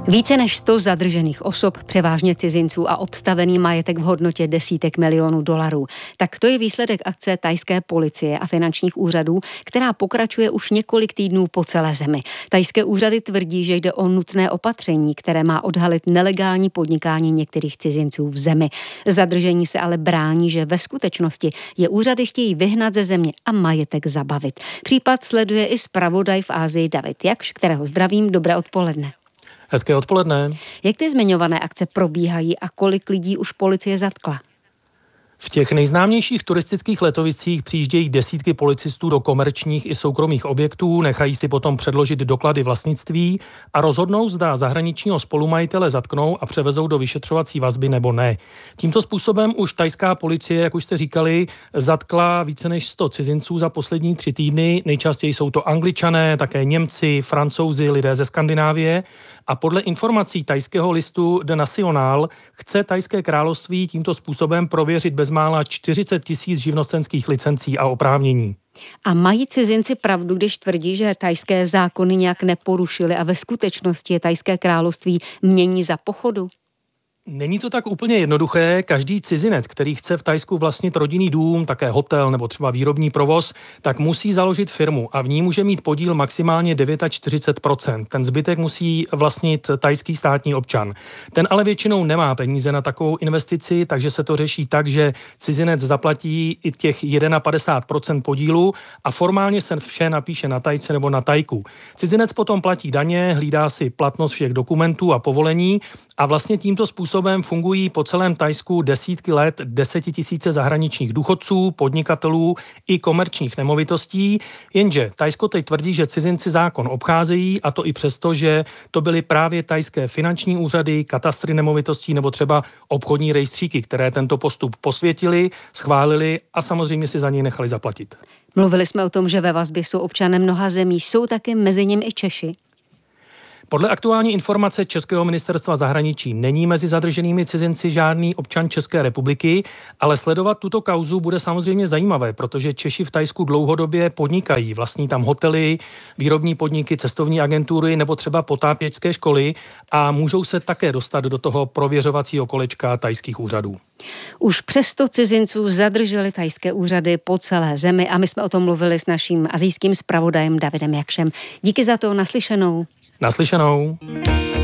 Více než 100 zadržených osob, převážně cizinců a obstavený majetek v hodnotě desítek milionů dolarů. Tak to je výsledek akce thajské policie a finančních úřadů, která pokračuje už několik týdnů po celé zemi. Thajské úřady tvrdí, že jde o nutné opatření, které má odhalit nelegální podnikání některých cizinců v zemi. Zadržení se ale brání, že ve skutečnosti je úřady chtějí vyhnat ze země a majetek zabavit. Případ sleduje i zpravodaj v Asii David Jakš, kterého zdravím, dobré odpoledne. Hezké odpoledne. Jak ty zmiňované akce probíhají a kolik lidí už policie zatkla? V těch nejznámějších turistických letovicích přijíždějí desítky policistů do komerčních i soukromých objektů, nechají si potom předložit doklady vlastnictví a rozhodnou, zda zahraničního spolumajitele zatknou a převezou do vyšetřovací vazby nebo ne. Tímto způsobem už thajská policie, jak už jste říkali, zatkla více než 100 cizinců za poslední 3 týdny. Nejčastěji jsou to Angličané, také Němci, Francouzi, lidé ze Skandinávie. A podle informací thajského listu The National chce thajské království tímto způsobem prověřit bezmála 40 000 živnostenských licencí a oprávnění. A mají cizinci pravdu, když tvrdí, že thajské zákony nějak neporušily a ve skutečnosti je thajské království mění za pochodu? Není to tak úplně jednoduché. Každý cizinec, který chce v Thajsku vlastnit rodinný dům, také hotel nebo třeba výrobní provoz, tak musí založit firmu a v ní může mít podíl maximálně 49%. Ten zbytek musí vlastnit thajský státní občan. Ten ale většinou nemá peníze na takovou investici, takže se to řeší tak, že cizinec zaplatí i těch 51% podílu a formálně se vše napíše na Thajce nebo na Thajku. Cizinec potom platí daně, hlídá si platnost všech dokumentů a povolení a vlastně tímto způsobem fungují po celém Thajsku desítky let 10 000 zahraničních důchodců, podnikatelů i komerčních nemovitostí, jenže Thajsko teď tvrdí, že cizinci zákon obcházejí, a to i přesto, že to byly právě thajské finanční úřady, katastry nemovitostí nebo třeba obchodní rejstříky, které tento postup posvětili, schválili a samozřejmě si za něj nechali zaplatit. Mluvili jsme o tom, že ve vazbě jsou občané mnoha zemí, jsou také mezi nimi i Češi. Podle aktuální informace Českého ministerstva zahraničí není mezi zadrženými cizinci žádný občan České republiky, ale sledovat tuto kauzu bude samozřejmě zajímavé, protože Češi v Thajsku dlouhodobě podnikají, vlastní tam hotely, výrobní podniky, cestovní agentury nebo třeba potápěčské školy a můžou se také dostat do toho prověřovacího kolečka thajských úřadů. Už přes 100 cizinců zadrželi thajské úřady po celé zemi a my jsme o tom mluvili s naším asijským zpravodajem Davidem Jakšem. Díky za to, naslyšenou. Naslyšenou.